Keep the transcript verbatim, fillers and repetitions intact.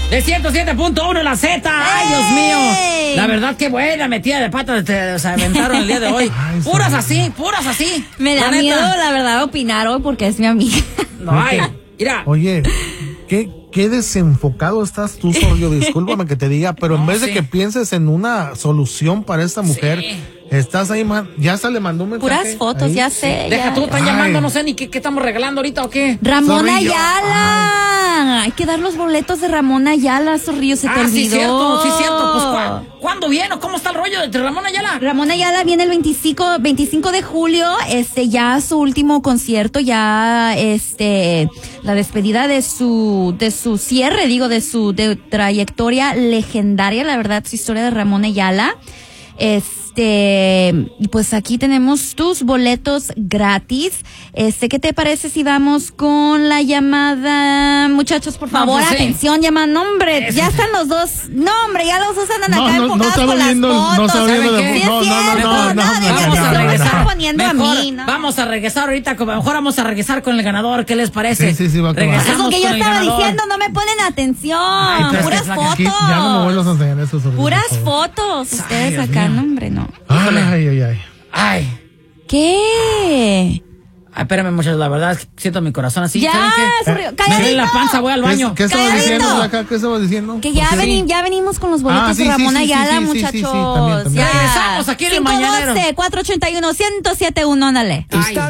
De ciento siete punto uno la Z. Ay, Dios mío. La verdad, qué buena metida de patas te se aventaron el día de hoy. Ay, puras así, puras así. Me da la miedo, neta. la verdad, opinar hoy porque es mi amiga. No hay. Mira. Oye, qué, qué desenfocado estás tú, Sorrio. Discúlpame que te diga, pero No, en vez de sí. que pienses en una solución para esta mujer, Sí. estás ahí, man, ya se le mandó un mensaje. Puras fotos, ahí. ya sé. Deja ya. tú, están Ay. llamando, no sé ni qué, qué estamos regalando ahorita o qué. Ramón Zorrillo. Ayala. Hay que dar los boletos de Ramón Ayala, Zorrillo, se te Ah, olvidó. sí, cierto, sí, cierto. Pues, ¿cu- ¿cuándo viene o cómo está el rollo de Ramón Ayala? Ramón Ayala viene el veinticinco, veinticinco de julio, este, ya su último concierto, ya, este, la despedida de su, de su cierre, digo, de su de trayectoria legendaria, la verdad, su historia de Ramón Ayala. Este, y pues aquí tenemos tus boletos gratis. Este, ¿qué te parece si vamos con la llamada? Muchachos, por No, favor, pues sí. atención, llama, no, hombre, Es- ya están los dos, no, hombre, ya los dos andan No, acá no, no enfocados estaba con las viendo, no fotos. estaba ¿Saben viendo qué? de, Sí, no, es no, no, cierto, no, no, no, no, de no, que Vamos no, a me no, regresar. están poniendo a Mejor, mí, ¿no? Vamos a regresar ahorita, como mejor vamos a regresar con el ganador, ¿qué les parece? Sí, sí, sí, va a acabar. Regresamos Es lo que yo con el estaba ganador. diciendo, no me ponen atención. Ay, pero es que puras es la que fotos. Aquí, ya no me vuelvas a enseñar eso, Sorrio, Puras por favor. fotos. Ustedes Dios acá, mío. no, hombre, no. Ay, ay, ay. Ay. ¿Qué? Ay, espérame, muchachos, la verdad es que siento mi corazón así. Ya, ¿saben qué? Sorrio, Me duele calladito. la panza, voy al ¿Qué, baño. ¿Qué estabas Calladito. diciendo, Flaca? ¿Qué estabas diciendo? Que ya, Sí. veni- ya venimos con los boletos Ah, sí, de sí, Ramón sí, sí, Ayala, sí, sí, muchachos. sí, sí, también, también. Ya. Regresamos aquí en el Mañanero. cinco uno dos, cuatro ocho uno, uno cero siete uno, ándale. Ay.